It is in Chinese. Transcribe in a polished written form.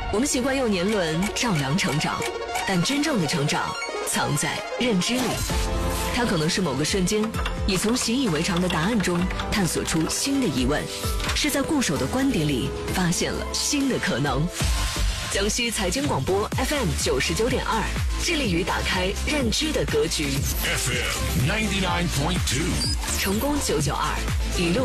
我们习惯用年轮丈量成长，但真正的成长藏在认知里。它可能是某个瞬间，你从习以为常的答案中探索出新的疑问，是在固守的观点里发现了新的可能。江西财经广播 FM 99.2，致力于打开认知的格局。 FM 99.2， 成功992，一路